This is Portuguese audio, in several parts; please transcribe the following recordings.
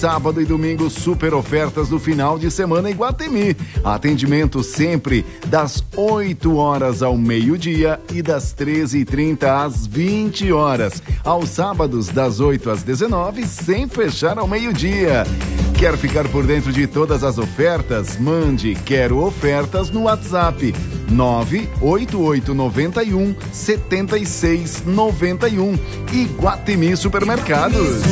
Sábado e domingo, super ofertas do final de semana em Iguatemi. Atendimento sempre das 8 horas ao meio-dia e das 13h30 às 20 horas. Aos sábados, das 8 às 19, sem fechar ao meio-dia. Quer ficar por dentro de todas as ofertas? Mande Quero Ofertas no WhatsApp 988917691. Iguatemi Supermercados.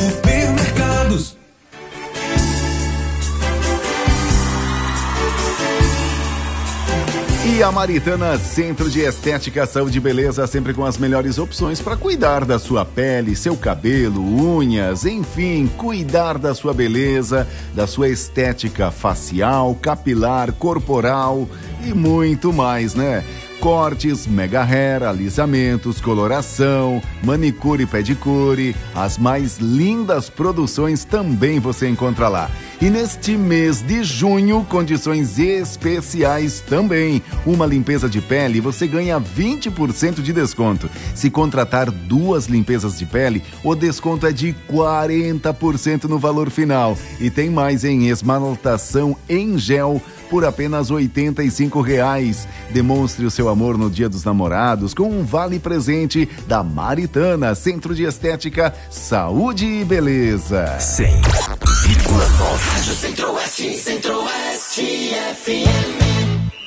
E a Maritana Centro de Estética, Saúde e Beleza, sempre com as melhores opções para cuidar da sua pele, seu cabelo, unhas, enfim, cuidar da sua beleza, da sua estética facial, capilar, corporal e muito mais, né? Cortes, mega hair, alisamentos, coloração, manicure e pedicure, as mais lindas produções também você encontra lá. E neste mês de junho, condições especiais também. Uma limpeza de pele, você ganha 20% de desconto. Se contratar 2 limpezas de pele, o desconto é de 40% no valor final. E tem mais em esmaltação em gel por apenas R$ 85. Demonstre o seu amor no Dia dos Namorados com um vale presente da Maritana Centro de Estética, Saúde e Beleza. 100,9 Rádio Centro-Oeste, Centro-Oeste FM.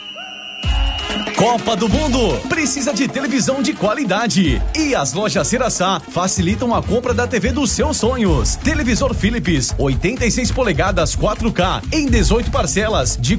Copa do Mundo precisa de televisão de qualidade e as lojas Ceraçá facilitam a compra da TV dos seus sonhos. Televisor Philips 86 polegadas 4K em 18 parcelas de R$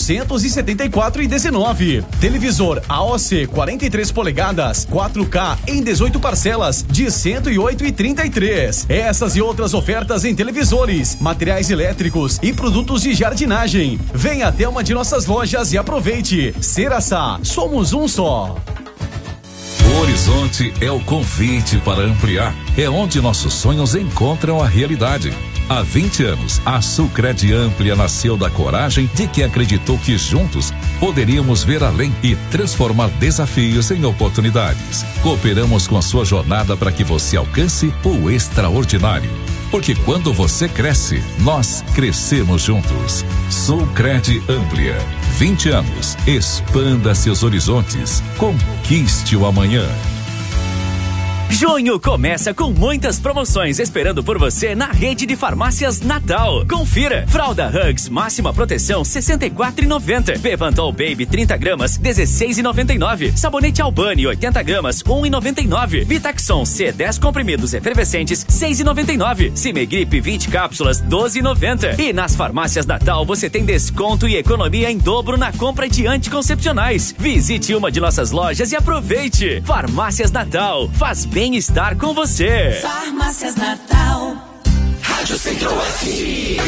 474,19. Televisor AOC 43 polegadas 4K em 18 parcelas de R$ 108,33. Essas e outras ofertas em televisores, materiais elétricos e produtos de jardinagem. Venha até uma de nossas lojas e aproveite. Ceraçá, somos um só. O Horizonte é o convite para ampliar. É onde nossos sonhos encontram a realidade. Há 20 anos, a Sulcred Amplia nasceu da coragem de quem acreditou que juntos poderíamos ver além e transformar desafios em oportunidades. Cooperamos com a sua jornada para que você alcance o extraordinário. Porque quando você cresce, nós crescemos juntos. Sulcred Amplia. 20 anos. Expanda seus horizontes. Conquiste o amanhã. Junho começa com muitas promoções esperando por você na rede de farmácias Natal. Confira. Fralda Hugs máxima proteção R$ 64,90. Pepantol Baby 30 gramas R$ 16,99. Sabonete Albani 80 gramas R$ 1,99. Vitaxon C 10 comprimidos efervescentes R$ 6,99. Cimegrip 20 cápsulas R$ 12,90. E nas farmácias Natal você tem desconto e economia em dobro na compra de anticoncepcionais. Visite uma de nossas lojas e aproveite. Farmácias Natal. Faz bem-estar com você. Farmácias Natal. Rádio Centro-Oeste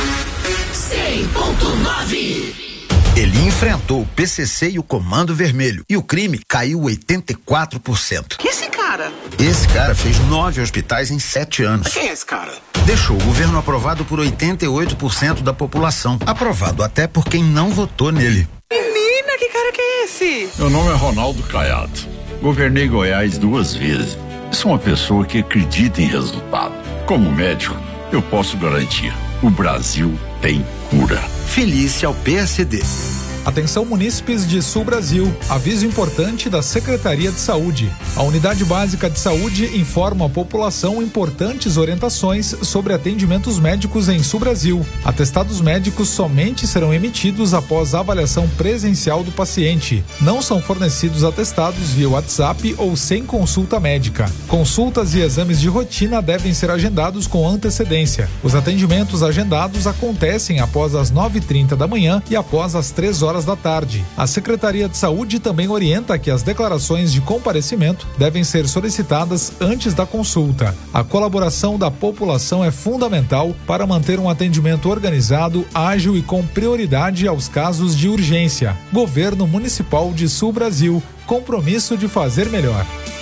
100,9. Ele enfrentou o PCC e o Comando Vermelho e o crime caiu 84%. Que esse cara? Esse cara fez 9 hospitais em 7 anos. Quem é esse cara? Deixou o governo aprovado por 88% da população. Aprovado até por quem não votou nele. Menina, que cara que é esse? Meu nome é Ronaldo Caiado. Governei Goiás 2 vezes. Sou uma pessoa que acredita em resultado. Como médico, eu posso garantir: o Brasil tem cura. Felice ao PSD. Atenção munícipes de Sul Brasil, aviso importante da Secretaria de Saúde. A Unidade Básica de Saúde informa a população importantes orientações sobre atendimentos médicos em Sul Brasil. Atestados médicos somente serão emitidos após a avaliação presencial do paciente. Não são fornecidos atestados via WhatsApp ou sem consulta médica. Consultas e exames de rotina devem ser agendados com antecedência. Os atendimentos agendados acontecem após as 9h30 da manhã e após as 3 horas da tarde. A Secretaria de Saúde também orienta que as declarações de comparecimento devem ser solicitadas antes da consulta. A colaboração da população é fundamental para manter um atendimento organizado, ágil e com prioridade aos casos de urgência. Governo Municipal de Sul Brasil. Compromisso de fazer melhor.